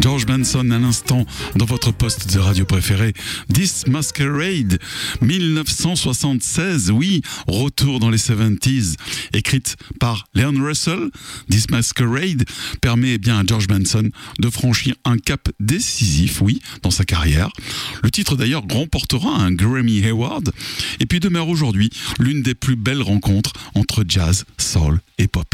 George Benson à l'instant dans votre poste de radio préféré. This Masquerade, 1976, oui, retour dans les 70s, écrite par Leon Russell. This Masquerade permet bien à George Benson de franchir un cap décisif, oui, dans sa carrière. Le titre d'ailleurs remportera un Grammy Award et puis demeure aujourd'hui l'une des plus belles rencontres entre jazz, soul et pop.